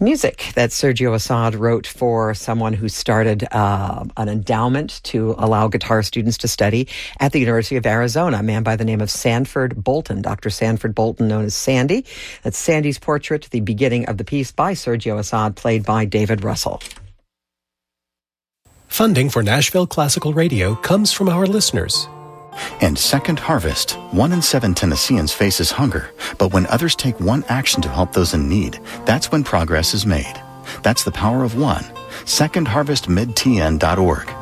Music that Sergio Assad wrote for someone who started an endowment to allow guitar students to study at the University of Arizona, a man by the name of Sanford Bolton, Dr. Sanford Bolton, known as Sandy. That's Sandy's portrait, the beginning of the piece by Sergio Assad, played by David Russell. Funding for Nashville Classical Radio comes from our listeners. And Second Harvest, 1 in 7 Tennesseans faces hunger, but when others take one action to help those in need, that's when progress is made. That's the power of one. SecondHarvestMidTN.org.